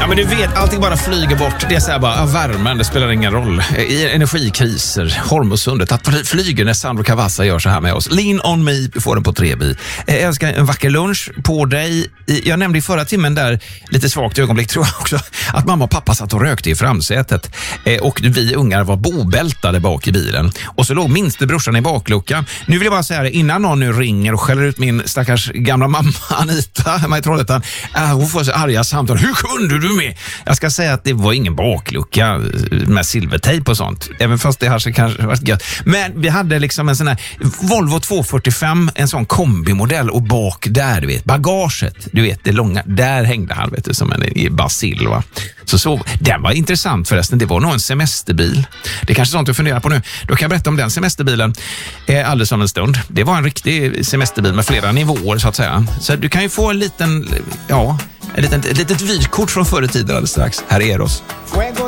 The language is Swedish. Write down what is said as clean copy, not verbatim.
men du vet, allting bara flyger bort. Det är så här bara, värmen, det spelar ingen roll. I energikriser, Hormuzsundet, att flyger när Sandro Cavazza gör så här med oss. Lean on me, vi får den på 3B. Jag önskar en vacker lunch på dig. Jag nämnde i förra timmen där, lite svagt ögonblick tror jag också, att mamma och pappa satt och rökte i framsätet. Och vi ungar var bobältade bak i bilen. Och så låg minste brorsan i bakluckan. Nu vill jag bara säga det, innan någon nu ringer och skäller ut min stackars gamla mamma Anita hemma i Trollhättan. Hon får så arga samtal. Hur kunde du med? Jag ska säga att det var ingen baklucka med silvertejp och sånt. Även fast det här kanske varit gött. Men vi hade liksom en sån här Volvo 245, en sån kombimodell, och bak där, du vet, bagaget, du vet, det långa, där hängde han, vet du, som en i basil, va? Så den var intressant förresten. Det var nog en semesterbil. Det är kanske sånt du funderar på nu. Då kan jag berätta om den semesterbilen alldeles om en stund. Det var en riktig semesterbil med flera nivåer så att säga. Så du kan ju få en liten, ett litet vykort från förr i tiden alldeles strax. Här är Eros.